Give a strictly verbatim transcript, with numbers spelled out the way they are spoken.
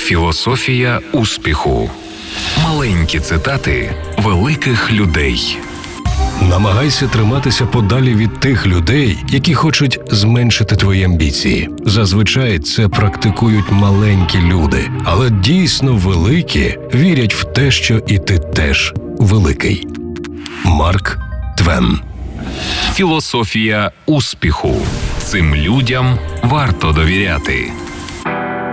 Філософія успіху. Маленькі цитати великих людей. Намагайся триматися подалі від тих людей, які хочуть зменшити твої амбіції. Зазвичай це практикують маленькі люди, але дійсно великі вірять в те, що і ти теж великий. Марк Твен. Філософія успіху. Цим людям варто довіряти.